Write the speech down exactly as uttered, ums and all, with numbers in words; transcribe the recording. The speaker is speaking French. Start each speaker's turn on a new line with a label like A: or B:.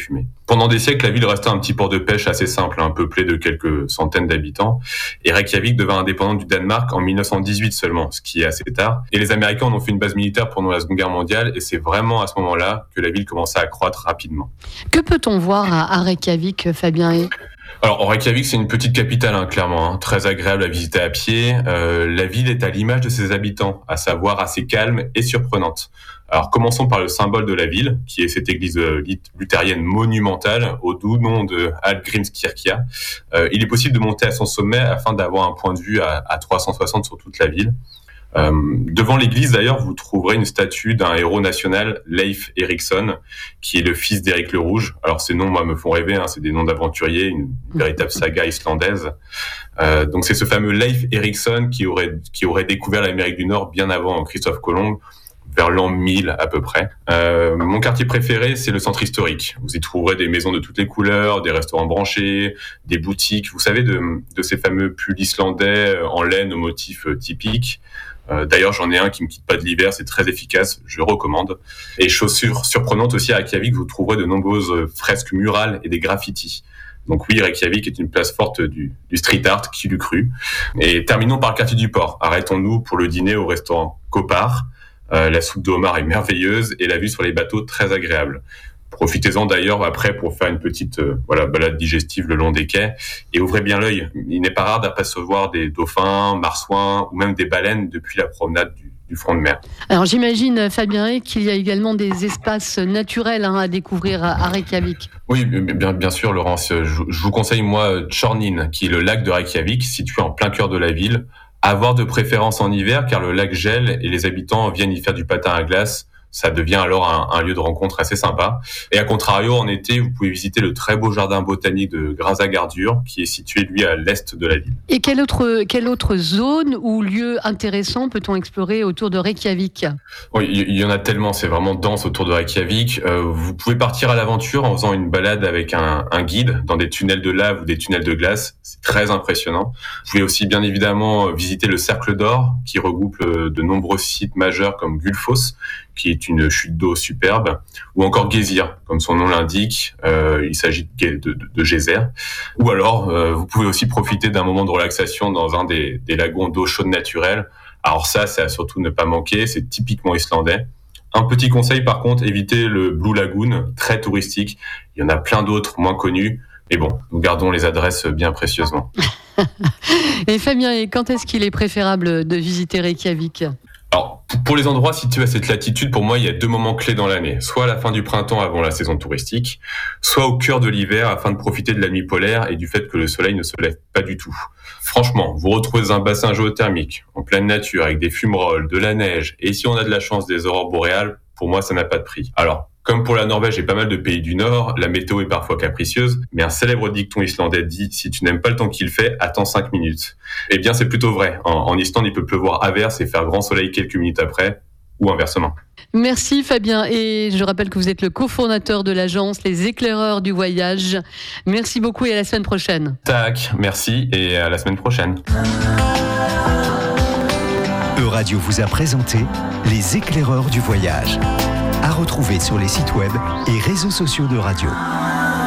A: fumée. Pendant des siècles, la ville restait un petit port de pêche assez simple, hein, peuplé de quelques centaines d'habitants. Et Reykjavik devint indépendante du Danemark en dix-neuf cent dix-huit seulement, ce qui est assez tard. Et les Américains en ont fait une base militaire pendant la Seconde Guerre mondiale, et c'est vraiment à ce moment-là que la ville commença à croître rapidement.
B: Que peut-on voir à Reykjavik, Fabien ?
A: Alors, Reykjavik, c'est une petite capitale, hein, clairement, hein, très agréable à visiter à pied. Euh, la ville est à l'image de ses habitants, à savoir assez calme et surprenante. Alors, commençons par le symbole de la ville, qui est cette église euh, luthérienne monumentale, au doux nom de Hallgrímskirkja. Euh, il est possible de monter à son sommet afin d'avoir un point de vue à, à trois cent soixante sur toute la ville. Euh, devant l'église, d'ailleurs, vous trouverez une statue d'un héros national, Leif Erikson, qui est le fils d'Éric le Rouge. Alors, ces noms, moi, me font rêver, hein, c'est des noms d'aventuriers, une, une véritable saga islandaise. Euh, donc, c'est ce fameux Leif Erikson qui aurait, qui aurait découvert l'Amérique du Nord bien avant Christophe Colomb, vers l'an mille à peu près. Euh, mon quartier préféré, c'est le centre historique. Vous y trouverez des maisons de toutes les couleurs, des restaurants branchés, des boutiques, vous savez, de, de ces fameux pulls islandais en laine aux motifs typiques. Euh, d'ailleurs, j'en ai un qui me quitte pas de l'hiver, c'est très efficace, je recommande. Et chaussures surprenantes aussi à Reykjavik, vous trouverez de nombreuses fresques murales et des graffitis. Donc oui, Reykjavik est une place forte du, du street art, qui l'eût cru. Et terminons par le quartier du port. Arrêtons-nous pour le dîner au restaurant Kopar. Euh, la soupe de homard est merveilleuse et la vue sur les bateaux très agréable. Profitez-en d'ailleurs après pour faire une petite euh, voilà balade digestive le long des quais et ouvrez bien l'œil. Il n'est pas rare d'apercevoir des dauphins, marsouins ou même des baleines depuis la promenade du, du front de mer.
B: Alors j'imagine, Fabien, qu'il y a également des espaces naturels hein, à découvrir à, à Reykjavik.
A: Oui, bien, bien sûr, Laurence. Je, je vous conseille, moi, Tjörnin, qui est le lac de Reykjavik, situé en plein cœur de la ville. À voir de préférence en hiver, car le lac gèle et les habitants viennent y faire du patin à glace. Ça devient alors un, un lieu de rencontre assez sympa. Et à contrario, en été, vous pouvez visiter le très beau jardin botanique de Grasagardur, qui est situé, lui, à l'est de la ville.
B: Et quelle autre, quelle autre zone ou lieu intéressant peut-on explorer autour de Reykjavik ?
A: Oui, il y en a tellement, c'est vraiment dense autour de Reykjavik. Euh, vous pouvez partir à l'aventure en faisant une balade avec un, un guide dans des tunnels de lave ou des tunnels de glace. C'est très impressionnant. Vous pouvez aussi, bien évidemment, visiter le Cercle d'Or, qui regroupe de nombreux sites majeurs comme Gullfoss, qui est une chute d'eau superbe, ou encore Geysir, comme son nom l'indique, euh, il s'agit de, de, de geyser. Ou alors, euh, vous pouvez aussi profiter d'un moment de relaxation dans un des, des lagons d'eau chaude naturelle. Alors ça, c'est à surtout ne pas manquer, c'est typiquement islandais. Un petit conseil par contre, évitez le Blue Lagoon, très touristique. Il y en a plein d'autres moins connus. Mais bon, nous gardons les adresses bien précieusement.
B: Et Fabien, quand est-ce qu'il est préférable de visiter Reykjavik ?
A: Alors, pour les endroits situés à cette latitude, pour moi, il y a deux moments clés dans l'année. Soit à la fin du printemps avant la saison touristique, soit au cœur de l'hiver afin de profiter de la nuit polaire et du fait que le soleil ne se lève pas du tout. Franchement, vous retrouvez dans un bassin géothermique, en pleine nature, avec des fumerolles, de la neige, et si on a de la chance des aurores boréales, pour moi, ça n'a pas de prix. Alors, comme pour la Norvège et pas mal de pays du Nord, la météo est parfois capricieuse, mais un célèbre dicton islandais dit « Si tu n'aimes pas le temps qu'il fait, attends cinq minutes ». Eh bien, c'est plutôt vrai. En, en Islande, il peut pleuvoir à verse et faire grand soleil quelques minutes après, ou inversement.
B: Merci Fabien, et je rappelle que vous êtes le cofondateur de l'agence Les Éclaireurs du Voyage. Merci beaucoup et à la semaine prochaine.
A: Tac, merci et à la semaine prochaine.
C: Euradio vous a présenté Les Éclaireurs du Voyage. À retrouver sur les sites web et réseaux sociaux de Radio.